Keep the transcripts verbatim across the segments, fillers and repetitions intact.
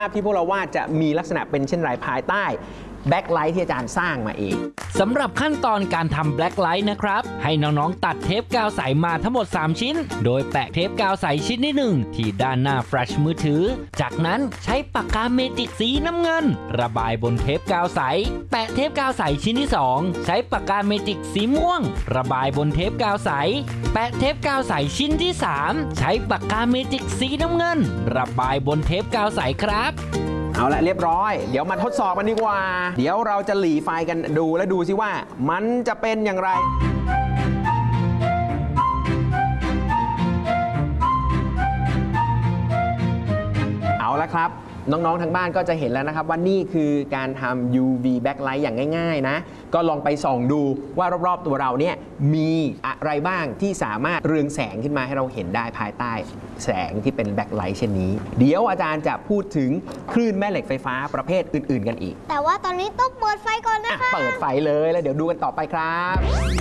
ภาพที่พวกเราวาดจะมีลักษณะเป็นเช่นไรภายใต้แบ็คไลท์ที่อาจารย์สร้างมาเองสำหรับขั้นตอนการทำแบล็คไลท์นะครับให้น้องๆตัดเทปกาวใสมาทั้งหมดสามชิ้นโดยแปะเทปกาวใสชิ้นที่หนึ่งที่ด้านหน้าแฟลชมือถือจากนั้นใช้ปากกาเมจิกสีน้ำเงินระบายบนเทปกาวใสแปะเทปกาวใสชิ้นที่สองใช้ปากกาเมจิกสีม่วงระบายบนเทปกาวใสแปะเทปกาวใสชิ้นที่สามใช้ปากกาเมจิกสีน้ำเงินระบายบนเทปกาวใสครับเอาละเรียบร้อยเดี๋ยวมาทดสอบกันดีกว่าเดี๋ยวเราจะหลีไฟกันดูและดูซิว่ามันจะเป็นอย่างไรเอาละครับน้องๆทางบ้านก็จะเห็นแล้วนะครับว่านี่คือการทำ ยู วี backlight อย่างง่ายๆนะก็ลองไปส่องดูว่ารอบๆตัวเราเนี่ยมีอะไรบ้างที่สามารถเรืองแสงขึ้นมาให้เราเห็นได้ภายใต้แสงที่เป็น backlight เช่นนี้เดี๋ยวอาจารย์จะพูดถึงคลื่นแม่เหล็กไฟฟ้าประเภทอื่นๆกันอีกแต่ว่าตอนนี้ต้องเปิดไฟก่อนนะคะเปิดไฟเลยแล้วเดี๋ยวดูกันต่อไปครับ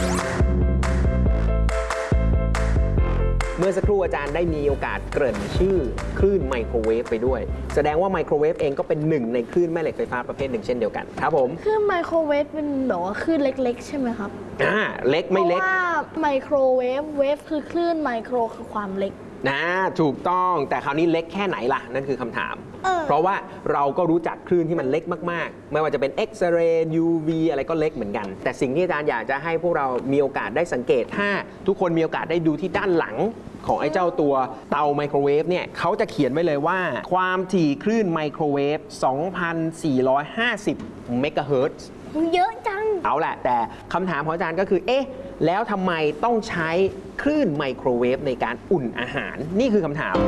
เมื่อสักครู่อาจารย์ได้มีโอกาสเกริ่นชื่อคลื่นไมโครเวฟไปด้วยแสดงว่าไมโครเวฟเองก็เป็นหนึ่งในคลื่นแม่เหล็กไฟฟ้าประเภทหนึ่งเช่นเดียวกันครับผมคลื่นไมโครเวฟเป็นแบบว่าคลื่นเล็กๆใช่ไหมครับอ่าเล็กไม่เล็กเพราะว่าไมโครเวฟเวฟคือคลื่นไมโครคือความเล็กนะถูกต้องแต่คราวนี้เล็กแค่ไหนล่ะนั่นคือคำถามเออเพราะว่าเราก็รู้จักคลื่นที่มันเล็กมากๆไม่ว่าจะเป็นเอ็กซเรย์ ยู วี อะไรก็เล็กเหมือนกันแต่สิ่งที่อาจารย์อยากจะให้พวกเรามีโอกาสได้สังเกตถ้าทุกคนมีโอกาสได้ดูที่ด้านหลังของไอ้เจ้าตัวเตาไมโครเวฟเนี่ยเขาจะเขียนไว้เลยว่าความถี่คลื่นไมโครเวฟ สองพันสี่ร้อยห้าสิบ เมกะเฮิรตซ์เยอะจังเอาแหละแต่คำถามของอาจารย์ก็คือเอ๊ะแล้วทำไมต้องใช้คลื่นไมโครเวฟในการอุ่นอาหารนี่คือคำถาม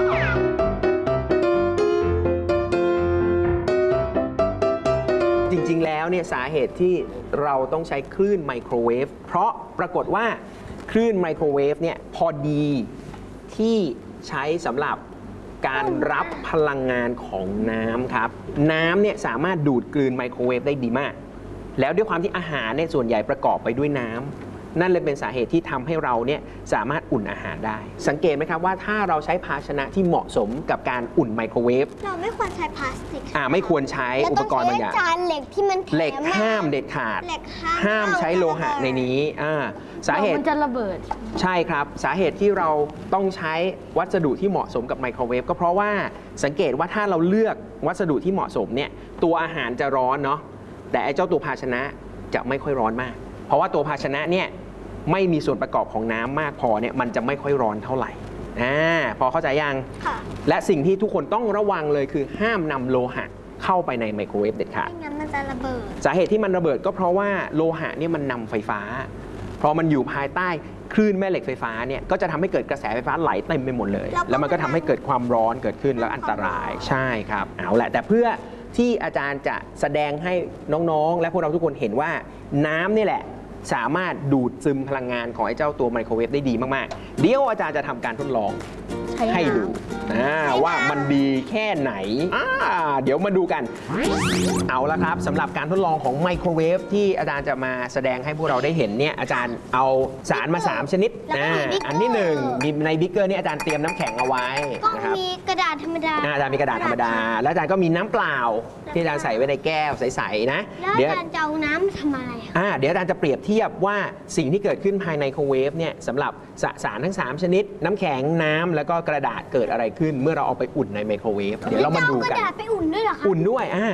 จริงๆแล้วเนี่ยสาเหตุที่เราต้องใช้คลื่นไมโครเวฟเพราะปรากฏว่าคลื่นไมโครเวฟเนี่ยพอดีที่ใช้สำหรับการรับพลังงานของน้ำครับน้ำเนี่ยสามารถดูดกลืนไมโครเวฟได้ดีมากแล้วด้วยความที่อาหารเนี่ยส่วนใหญ่ประกอบไปด้วยน้ำนั่นเลยเป็นสาเหตุที่ทำให้เราเนี่ยสามารถอุ่นอาหารได้สังเกตไหมครับว่าถ้าเราใช้ภาชนะที่เหมาะสมกับการอุ่นไมโครเวฟเราไม่ควรใช้พลาสติกอ่าไม่ควรใช้อุปกรณ์บางอย่างจานเหล็กที่มันเหล็กห้ามเด็ดขาดห้ามใช้โลหะในนี้อ่าสาเหตุมันจะระเบิดใช่ครับสาเหตุที่เราต้องใช้วัสดุที่เหมาะสมกับไมโครเวฟก็เพราะว่าสังเกตว่าถ้าเราเลือกวัสดุที่เหมาะสมเนี่ยตัวอาหารจะร้อนเนาะแต่ไอ้เจ้าตัวภาชนะจะไม่ค่อยร้อนมากเพราะว่าตัวภาชนะเนี่ยไม่มีส่วนประกอบของน้ำมากพอเนี่ยมันจะไม่ค่อยร้อนเท่าไหร่อ่าพอเข้าใจยังและสิ่งที่ทุกคนต้องระวังเลยคือห้ามนำโลหะเข้าไปในไมโครเวฟเด็ดขาดไม่งั้นมันจะระเบิดสาเหตุที่มันระเบิดก็เพราะว่าโลหะเนี่ยมันนำไฟฟ้าพอมันอยู่ภายใต้คลื่นแม่เหล็กไฟฟ้าเนี่ยก็จะทำให้เกิดกระแสไฟฟ้าไหลเต็มไปหมดเลยแล้วมันก็ทำให้เกิดความร้อนเกิดขึ้นแล้วอันตรายใช่ครับเอาแหละแต่เพื่อที่อาจารย์จะแสดงให้น้องๆและพวกเราทุกคนเห็นว่าน้ำนี่แหละสามารถดูดซึมพลังงานของไอ้เจ้าตัวไมโครเวฟได้ดีมากๆเดี๋ยวอาจารย์จะทำการทดลองให้ดูว่ามันดีแค่ไหนเดี๋ยวมาดูกันเอาละครับสำหรับการทดลองของไมโครเวฟที่อาจารย์จะมาแสดงให้พวกเราได้เห็นเนี่ยอาจารย์เอาสารมาสามชนิดอันที่หนึ่งในบิ๊กเกอร์นี่อาจารย์เตรียมน้ำแข็งเอาไว้นะครับมีกระดาษธรรมดาอาจารย์มีกระดาษธรรมดาแล้วอาจารย์ก็มีน้ำเปล่าที่อาจารย์ใส่ไว้ในแก้วใสๆนะเดี๋ยวอาจารย์จะเอาน้ำทำอะไรอ่าเดี๋ยวอาจารย์จะเปรียบเทียบว่าสิ่งที่เกิดขึ้นภายในไมโครเวฟเนี่ยสำหรับสารทั้งสามชนิดน้ำแข็งน้ำแล้วก็กระดาษเกิดอะไรขึ้นเมื่อเราเอาไปอุ่นในไมโครเวฟเดี๋ยวเรามาดูกันกระดาษไปอุ่นด้วยเหรอคะอุ่นด้วยอ่า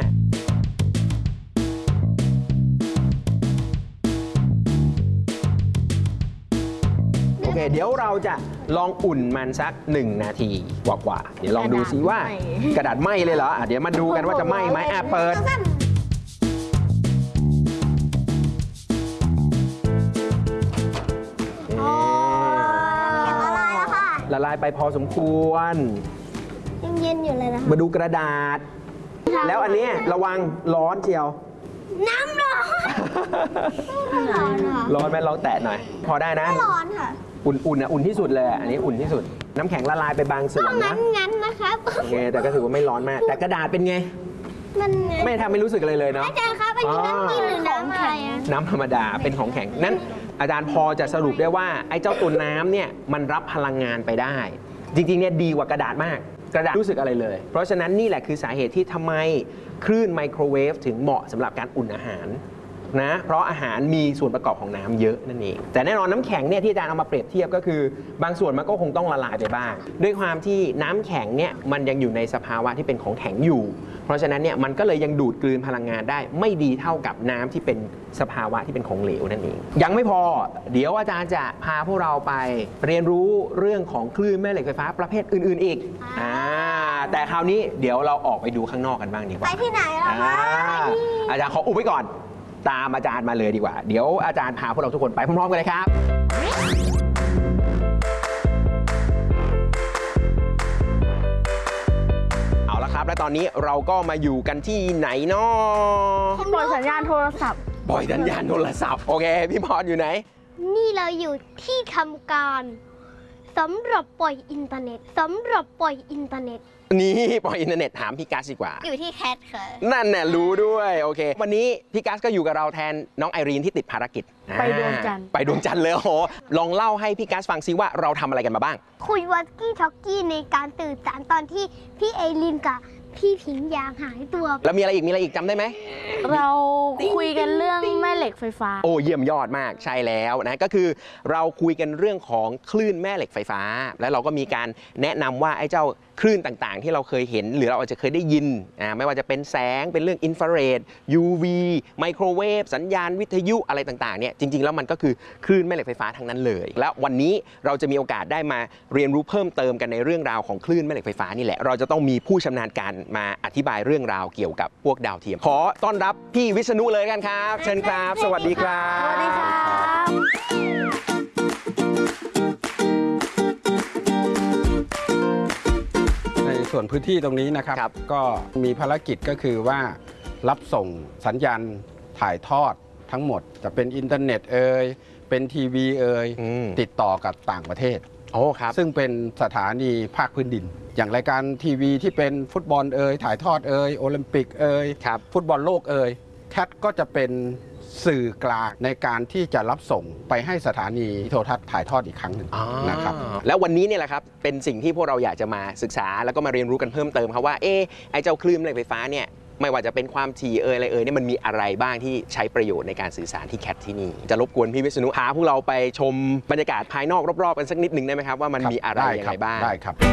โอเคเดี๋ยวเราจะลองอุ่นมันสักหนึ่งนาทีกว่าๆเดี๋ยวลองดูซิว่ากระดาษไหม้เลยเหรอเดี๋ยวมาดูกันว่าจะไหม้ไหมอ่ะเปิดละลายไปพอสมควรยังเย็นอยู่เลยนะคะมาดูกระดาษแล้วอันนี้ระวังร้อนเชียวน้ำร้อนร้อนค่ะร้อนไหมลองแตะหน่อยพอได้นะร้อนค่ะอุ่นๆนะอุ่นที่สุดเลยอันนี้อุ่นที่สุดน้ำแข็งละลายไปบางส่วนนะงั้นนะครับโอเคแต่ก็ถือว่าไม่ร้อนมากแต่กระดาษเป็นไงมันไม่ทำไม่รู้สึกอะไรเลยเนาะอาจารย์ครับอันนี้น้ำกินหรือน้ำอะไรน้ำธรรมดาเป็นของแข็งนั้นอาจารย์พอจะสรุปได้ว่าไอ้เจ้าตัวน้ำเนี่ยมันรับพลังงานไปได้จริงๆเนี่ยดีกว่ากระดาษมากกระดาษรู้สึกอะไรเลย เพราะฉะนั้นนี่แหละคือสาเหตุที่ทำไมคลื่นไมโครเวฟถึงเหมาะสำหรับการอุ่นอาหารนะเพราะอาหารมีส่วนประกอบของน้ำเยอะนั่นเองแต่แน่นอนน้ำแข็งเนี่ยที่อาจารย์เอามาเปรียบเทียบก็คือบางส่วนมันก็คงต้องละลายไปบ้าง ด้วยความที่น้ำแข็งเนี่ยมันยังอยู่ในสภาวะที่เป็นของแข็งอยู่ เพราะฉะนั้นเนี่ยมันก็เลยยังดูดกลืนพลังงานได้ไม่ดีเท่ากับน้ำที่เป็นสภาวะที่เป็นของเหลวนั่นเองยังไม่พอเดี๋ยวอาจารย์จะพาพวกเราไปเรียนรู้เรื่องของคลื่นแม่เหล็กไฟฟ้าประเภทอื่นๆอีกอ่าแต่คราวนี้เดี๋ยวเราออกไปดูข้างนอกกันบ้างดีกว่าไปที่ไหนล่ะอ่าคะอาจารย์ขออุบไว้ก่อนตามอาจารย์มาเลยดีกว่าเดี๋ยวอาจารย์พาพวกเราทุกคนไปพร้อมๆกันเลยครับเอาละครับและตอนนี้เราก็มาอยู่กันที่ไหนเนาะปล่อยสัญญาณโทรศัพท์ปล่อยสัญญาณโทรศัพท์โอเคพี่พรอยู่ไหนนี่เราอยู่ที่ทำการสำหรับปล่อยอินเทอร์เน็ตสำหรับปล่อยอินเทอร์เน็ตนี่ปล่อยอินเทอร์เน็ตถามพี่กัสดีกว่าอยู่ที่แคทค่ะนั่นน่ะรู้ด้วยโอเควันนี้พี่กัสก็อยู่กับเราแทนน้องไอรีนที่ติดภารกิจไปดวงจันทร์ไปดวงจันทร์เลยโอ้โหลองเล่าให้พี่กัสฟังซิว่าเราทำอะไรกันมาบ้างคุยวักกี้ท็อกกี้ในการตื่นสารตอนที่พี่เอลินกับพี่ผิงยางหายตัวแล้วมีอะไรอีกมีอะไรอีกจำได้ไหมเราคุยกันเรื่องแม่เหล็กไฟฟ้าโอ้เยี่ยมยอดมากใช่แล้วนะก็คือเราคุยกันเรื่องของคลื่นแม่เหล็กไฟฟ้า แล้วเราก็มีการแนะนำว่าไอ้เจ้าคลื่นต่างๆ ที่เราเคยเห็นหรือเราอาจจะเคยได้ยินอ่าไม่ว่าจะเป็นแสงเป็นเรื่องอินฟราเรด ยู วี ไมโครเวฟสัญญาณวิทยุอะไรต่างๆเนี่ยจริงๆแล้วมันก็คือคลื่นแม่เหล็กไฟฟ้าทั้งนั้นเลยแล้ววันนี้เราจะมีโอกาสได้มาเรียนรู้เพิ่มเติมกันในเรื่องราวของคลื่นแม่เหล็กไฟฟ้านี่แหละเราจะต้องมีผู้ชำนาญการมาอธิบายเรื่องราวเกี่ยวกับพวกดาวเทียมขอต้อนรับพี่วิษณุเลยกันครับเชิญครับสวัสดีครับสวัสดีครับในส่วนพื้นที่ตรงนี้นะครับครับก็มีภารกิจก็คือว่ารับส่งสัญญาณถ่ายทอดทั้งหมด จะเป็นอินเทอร์เน็ตเอ่ยเป็นทีวีเอ่ยอืมติดต่อกับต่างประเทศโอ้ครับซึ่งเป็นสถานีภาคพื้นดิน อย่างรายการทีวีที่เป็นฟุตบอลเอ่ยถ่ายทอดเอ่ยโอลิมปิกเอ่ยครับฟุตบอลโลกเอ่ยแคทก็จะเป็นสื่อกลางในการที่จะรับส่งไปให้สถานีโทรทัศน์ถ่ายทอดอีกครั้งหนึ่งนะครับแล้ววันนี้เนี่ยแหละครับเป็นสิ่งที่พวกเราอยากจะมาศึกษาแล้วก็มาเรียนรู้กันเพิ่มเติมครับว่าเอ๊ะไอ้เจ้าคลื่นแม่เหล็กไฟฟ้าเนี่ยไม่ว่าจะเป็นความถี่เอ่ยอะไรเอ่ยเนี่ยมันมีอะไรบ้างที่ใช้ประโยชน์ในการสื่อสารที่แคทที่นี่จะรบกวนพี่วิษณุพาพวกเราไปชมบรรยากาศภายนอกรอบๆกันสักนิดหนึ่งได้ไหมครับว่ามันมีอะไรยังไงบ้างได้ครับ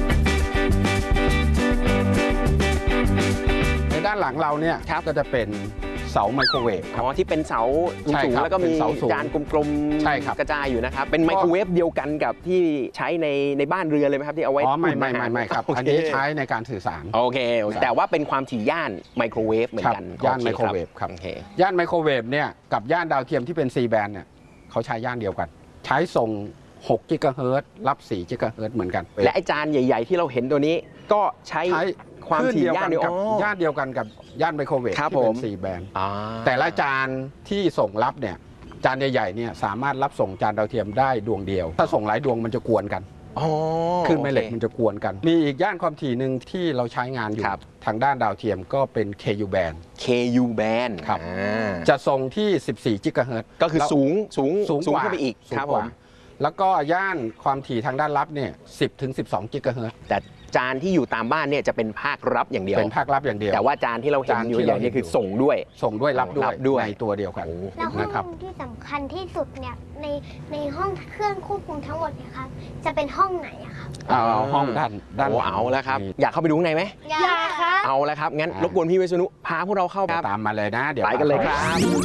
ในด้านหลังเราเนี่ยครับก็จะเป็นเสาไมโครเวฟคอ๋รับอที่เป็นเสาใช่สูงครับๆแล้วก็มีเป็นเสาสูงจานกลมใช่ครับกระจายอยู่นะครับเป็นไมโครเวฟเดียวกันกับที่ใช้ในในบ้านเรือนเลยไหมครับที่เอาไว้อ๋อไม่อุ่นไม่อาหาไม่ไม่ครับโเอันนี้ใช้ในการสื่อสารโอเคโอเคแต่ว่าเป็นความถี่ย่านไมโครเวฟเหมือนกันครับย่านโอไมโครเวฟครับโอเคย่านไมโครเวฟเนี่ยกับย่านดาวเทียมที่เป็น ซี แบนด์เนี่ยเขาใช้ย่านเดียวกัน ใช้ส่งหกกิกะเฮิรตซ์รับสี่กิกะเฮิรตซ์เหมือนกันและไอจานใหญ่ ๆ ที่เราเห็นตัวนี้ก็ใช้ใช้ความคลื่นถี่เดียวย่ากัน นเดียวกับอ๋อย่านเดียวกันกับย่านไมโครเวฟครับที่เป็ผนมซี แบนด์อ่าแต่ละจานที่ส่งรับเนี่ยจานใหญ่ๆเนี่ยสามารถรับส่งจานดาวเทียมได้ดวงเดียว ถ้าส่งหลายดวงมันจะกวนกันอ๋อขึ้นแม่เหล็กโอคมันจะกวนกัน มีอีกย่านความถี่หนึ่งที่เราใช้งานอยู่ครับทางด้านดาวเทียมก็เป็น เค ยู band เค ยู band ครับอ่าจะส่งที่ สิบสี่กิกะเฮิรตซ์ก็คือแล้วสูงสูงสูงกว่าขึ้นไปอีกสูงครับกผว่าม แล้วก็ย่านความถี่ทางด้านรับเนี่ยสิบถึงสิบสองกิกะเฮิรตซ์แต่จานที่อยู่ตามบ้านเนี่ยจะเป็นภาครับอย่างเดียวเป็นภาครับอย่างเดียวแต่ว่าจานที่เราเห็นจานอยู่ที่ใหญ่เราเห็นนี่คืออยู่ส่งด้วยส่งด้วยรับด้วรัยบด้วยในตัวเดียวกันแล้วห้นะครับองที่สำคัญที่สุดเนี่ยในในห้องเครื่องควบคุมทั้งหมดเนี่ยครับจะเป็นห้องไหนอะครับเอาห้องด้านด้านโอ้หลังเอาแล้วครับนี่อยากเข้าไปดูข้างในไหมอยากครับเอาแล้วครับ งั้นอ่าร รบกวนพี่วิษณุพาพวกเราเข้าครับตามมาเลยนะ เดี๋ยวไปกันเลยครับ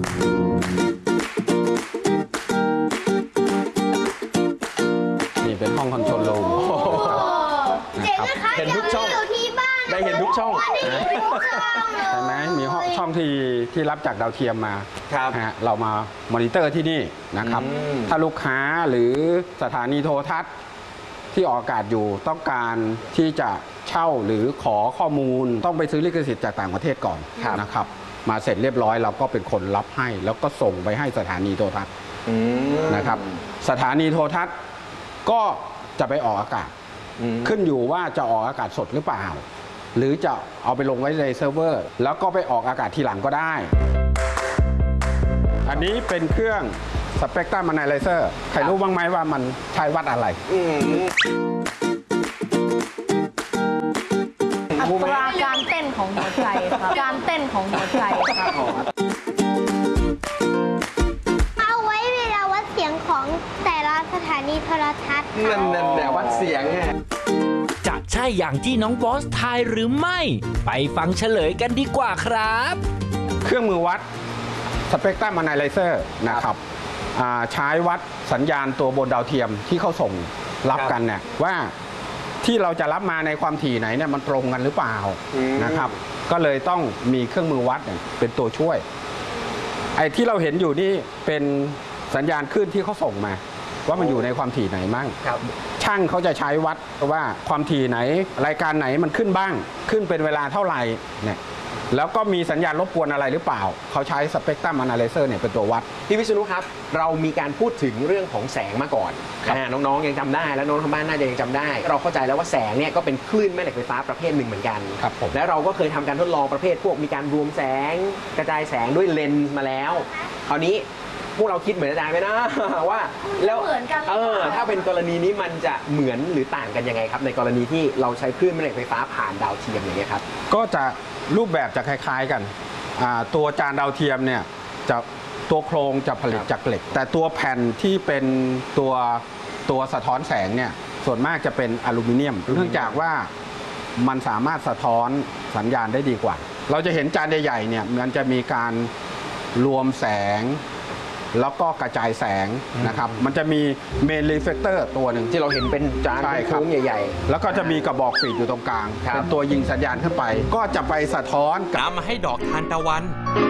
นี่เป็นห้องคอนโทรลรูมเจ๋งนะคะเห็นทุกช่องย่าไปอยู่ที่บ้านได้เห็นทุกช่องได้เห็นทุกช่องเลยใช่ไหมมีห้องช่องที่ที่รับจากดาวเทียมมาครับนะฮะเรามามอนิเตอร์ที่นี่นะครับอืมถ้าลูกค้าหรือสถานีโทรทัศน์ที่ออกอากาศอยู่ต้องการที่จะเช่าหรือขอข้อมูลต้องไปซื้อลิขสิทธิ์จากต่างประเทศก่อนนะครับ มาเสร็จเรียบร้อยเราก็เป็นคนรับให้ แล้วก็ส่งไปให้สถานีโทรทัศน์อืมนะครับ สถานีโทรทัศน์ก็จะไปออกอากาศอืมขึ้นอยู่ว่าจะออกอากาศสดหรือเปล่า หรือจะเอาไปลงไว้ในเซิร์ฟเวอร์ แล้วก็ไปออกอากาศทีหลังก็ได้ อันนี้เป็นเครื่อง Spectrum Analyzer ใครรู้บ้างไหมว่ามันใช้วัดอะไรอืมรู้ไหมตราการเต้นของหัวใจครับ การเต้นของหัวใจครับเอาไว้เวลาวัดเสียงของแต่ละสถานีโทรทัศน์นั่นนั่นแหละวัดเสียงไงจะใช่อย่างที่น้องบอสทายหรือไม่ ไปฟังเฉลยกันดีกว่าครับเครื่องมือวัดสเปกตรัมอนาลิเซอร์นะครับอ่าใช้วัดสัญญาณตัวบนดาวเทียมที่เขาส่งรับกันเนี่ยว่าที่เราจะรับมาในความถี่ไหนเนี่ยมันตรงกันหรือเปล่าอืมนะครับก็เลยต้องมีเครื่องมือวัดเนี่ยเป็นตัวช่วยไอ้ที่เราเห็นอยู่นี่เป็นสัญญาณคลื่นที่เขาส่งมา ว่ามันอยู่ในความถี่ไหนมั่งครับช่างเขาจะใช้วัดว่าความถี่ไหนรายการไหนมันขึ้นบ้าง ขึ้นเป็นเวลาเท่าไหร่เนี่ยแล้วก็มีสัญญาณรบกวนอะไรหรือเปล่าเขาใช้สเปกตรัมอนาลิเซอร์เนี่ยเป็นตัววัดพี่วิษณุครับ เรามีการพูดถึงเรื่องของแสงมาก่อนครับอ่าน้องๆยังจำได้แล้วน้องทางบ้านน่าจะยังจำได้ เราเข้าใจแล้วว่าแสงเนี่ยก็เป็นคลื่นแม่เหล็กไฟฟ้าประเภทหนึ่งเหมือนกันครับผมแล้วเราก็เคยทำการทดลองประเภทพวกมีการรวมแสงกระจายแสงด้วยเลนส์มาแล้วคราวนี้พวกเราคิดเหมือนอาจารย์ไหมนะ ว่าแล้วเหมือนกันหรือเอเปล่าอถ้าเป็นกรณีนี้มันจะเหมือนหรือต่างกันยังไงครับ ในกรณีที่เราใช้คลื่นแม่เหล็กไฟฟ้าผ่านดาวเทียมอย่างเงี้ยครับก็จะรูปแบบจะคล้ายๆกันอ่าตัวจานดาวเทียมเนี่ยจะตัวโครงจะผลิตจากเหล็ก แต่ตัวแผ่นที่เป็นตัวตัวสะท้อนแสงเนี่ยส่วนมากจะเป็นอลูมิเนียม เนื่องจากว่ามันสามารถสะท้อนสัญญาณได้ดีกว่า เราจะเห็นจานใหญ่ๆเนี่ยมันจะมีการรวมแสง แล้วก็กระจายแสงนะครับมันจะมีเมนรีเฟกเตอร์ตัวหนึ่งที่เราเห็นเป็นจานใช่ครับโค้งๆใหญ่แล้วก็จะมีกระบอกฟีดอยู่ตรงกลางครับเป็นตัวยิงสัญญาณขึ้นไป ก็จะไปสะท้อนกับน้ำมาให้ดอกทานตะวัน